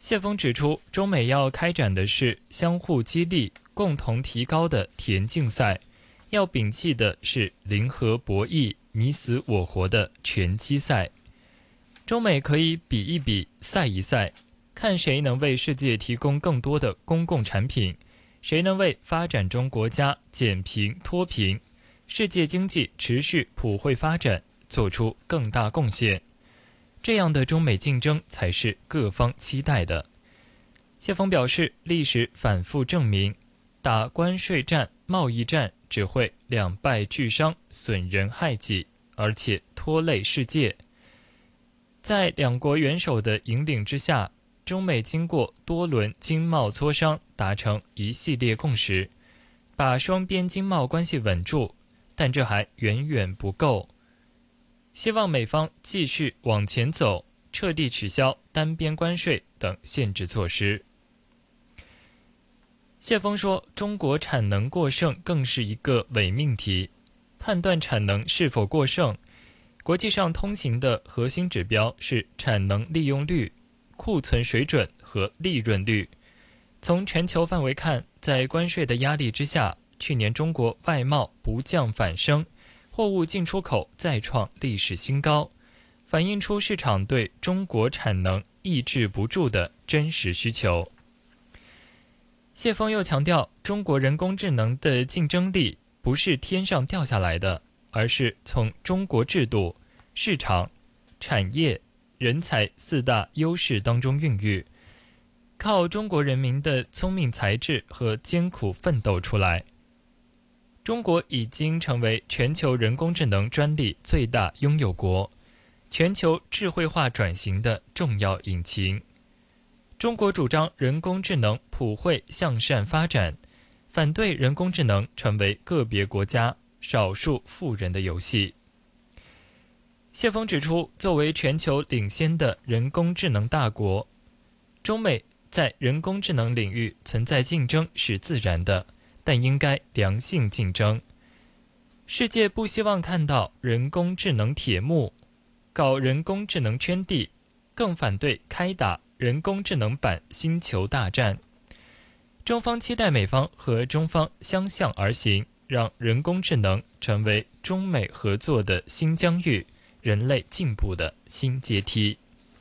谢峰指出，中美要开展的是相互激励、共同提高的田径赛，要摒弃的是零和博弈、你死我活的拳击赛。中美可以比一比、赛一赛，看谁能为世界提供更多的公共产品，谁能为发展中国家减贫脱贫，世界经济持续普惠发展做出更大贡献。这样的中美竞争才是各方期待的。谢峰表示，历史反复证明，打关税战、贸易战只会两败俱伤，损人害己，而且拖累世界。在两国元首的引领之下，中美经过多轮经贸磋商，达成一系列共识，把双边经贸关系稳住，但这还远远不够。希望美方继续往前走，彻底取消单边关税等限制措施。谢峰说，中国产能过剩更是一个伪命题，判断产能是否过剩，国际上通行的核心指标是产能利用率、库存水准和利润率。从全球范围看，在关税的压力之下，去年中国外贸不降反升，货物进出口再创历史新高，反映出市场对中国产能抑制不住的真实需求。谢峰又强调，中国人工智能的竞争力不是天上掉下来的，而是从中国制度、市场、产业、人才四大优势当中孕育，靠中国人民的聪明才智和艰苦奋斗出来。中国已经成为全球人工智能专利最大拥有国，全球智慧化转型的重要引擎。中国主张人工智能普惠向善发展，反对人工智能成为个别国家少数富人的游戏。谢峰指出，作为全球领先的人工智能大国，中美在人工智能领域存在竞争是自然的，但应该良性竞争。世界不希望看到人工智能铁幕，搞人工智能圈地，更反对开打人工智能版星球大战。中方期待美方和中方相向而行，让人工智能成为中美合作的新疆域，人类进步的新阶梯。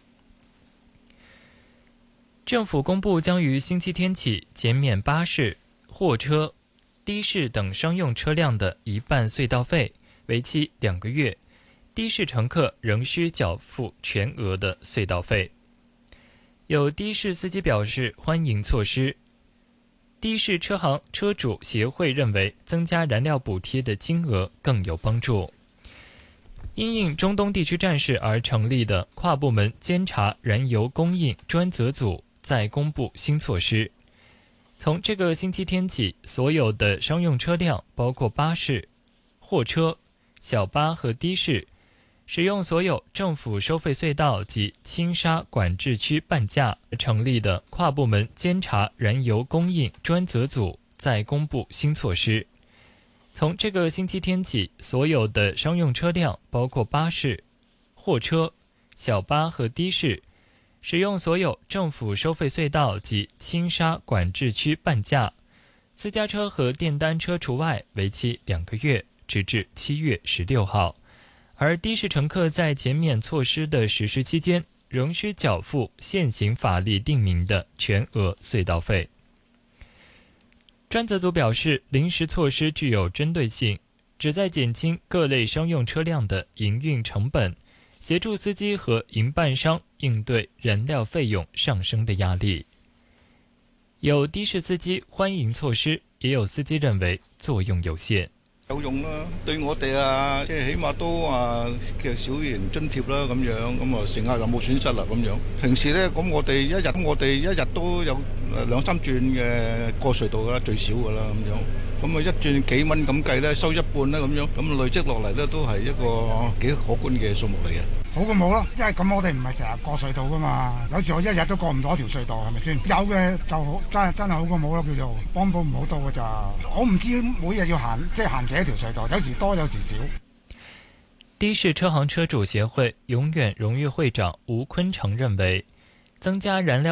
政府公布将于星期天起减免巴士、货车、的士等商用车辆的一半隧道费，为期2个月，的士乘客仍需缴付全额的隧道费。有的士司机表示欢迎措施。的士车行车主协会认为增加燃料补贴的金额更有帮助。因应中东地区战事而成立的跨部门监察燃油供应专责组再公布新措施，从这个星期天起，所有的商用车辆，包括巴士、货车、小巴和的士，使用所有政府收费隧道及轻沙管制区半价成立的跨部门监察燃油供应专责组再公布新措施。从这个星期天起，所有的商用车辆，包括巴士、货车、小巴和的士，使用所有政府收费隧道及轻沙管制区半价，私家车和电单车除外，为期2个月，直至7月16号。而的士乘客在减免措施的实施期间，仍需缴付现行法律定明的全额隧道费。专责组表示，临时措施具有针对性，旨在减轻各类商用车辆的营运成本，协助司机和营办商应对燃料费用上升的压力。有的士司機歡迎措施，也有司機認為作用有限。 有用啦，對我哋即係起碼都嘅小型津貼啦，咁樣咁乘客就冇損失啦，咁樣。平時咧，咁我哋一日都有2-3轉嘅過隧道噶啦，最少噶啦，咁樣。咁1轉幾蚊咁計咧，收一半啦，咁樣。咁累積落嚟咧，都係一個幾可觀嘅數目嚟嘅。 好過冇咯，因為咁我哋唔係成日過隧道噶嘛，有時我一日都過唔到一條隧道，係咪先？有嘅就好，真係好過冇咯，叫做幫補唔好多㗎咋。我唔知每日要行行幾多條隧道，有時多有時少。 的士车行车主协会永远荣誉会长吴坤成认为，增加燃料